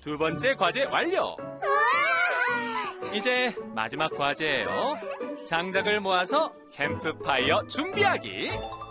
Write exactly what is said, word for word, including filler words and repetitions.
두 번째 과제 완료. 이제 마지막 과제예요. 장작을 모아서 캠프파이어 준비하기.